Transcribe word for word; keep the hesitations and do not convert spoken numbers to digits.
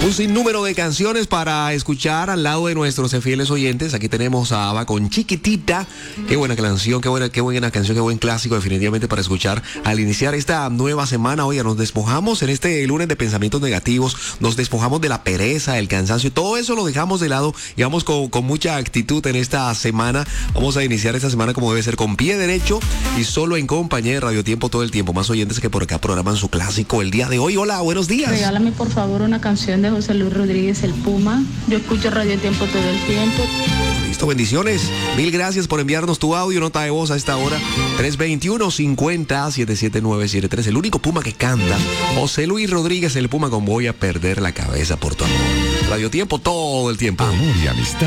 Un sinnúmero de canciones para escuchar al lado de nuestros fieles oyentes. Aquí tenemos a Ava con Chiquitita. Qué buena canción, qué buena, qué buena canción, qué buen clásico definitivamente para escuchar al iniciar esta nueva semana. Oiga, nos despojamos en este lunes de pensamientos negativos, nos despojamos de la pereza, del cansancio, todo eso lo dejamos de lado y vamos con, con mucha actitud en esta semana. Vamos a iniciar esta semana como debe ser, con pie derecho y solo en compañía de Radio Tiempo todo el tiempo. Más oyentes que por acá programan su clásico el día de hoy. Hola, buenos días. Regálame por favor una canción de José Luis Rodríguez, El Puma. Yo escucho Radio Tiempo todo el tiempo. Listo, bendiciones. Mil gracias por enviarnos tu audio, nota de voz a esta hora. tres veintiuno, cincuenta, setenta y siete nueve setenta y tres. El único Puma que canta. José Luis Rodríguez, El Puma con Voy a perder la cabeza por tu amor. Radio Tiempo todo el tiempo. Amor y amistad.